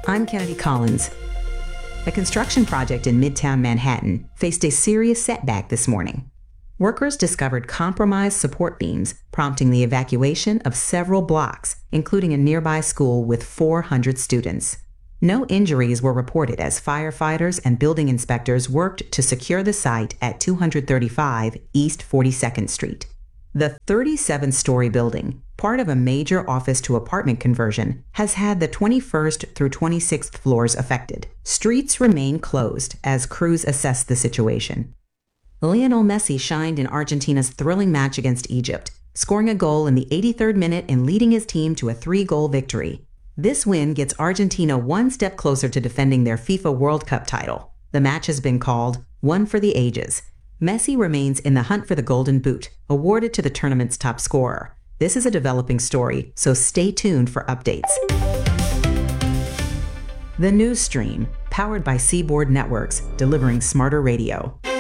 I'm Kennedy Collins. A construction project in Midtown Manhattan faced a serious setback this morning. Workers discovered compromised support beams, prompting the evacuation of several blocks, including a nearby school with 400 students. No injuries were reported as firefighters and building inspectors worked to secure the site at 235 East 42nd Street. The 37-story building, part of a major office-to-apartment conversion, has had the 21st through 26th floors affected. Streets remain closed as crews assess the situation. Lionel Messi shined in Argentina's thrilling match against Egypt, scoring a goal in the 83rd minute and leading his team to a 3-goal victory. This win gets Argentina one step closer to defending their FIFA World Cup title. The match has been called one for the ages. Messi remains in the hunt for the Golden Boot, awarded to the tournament's top scorer. This is a developing story, so stay tuned for updates. The News Stream, powered by Seaboard Networks, delivering smarter radio.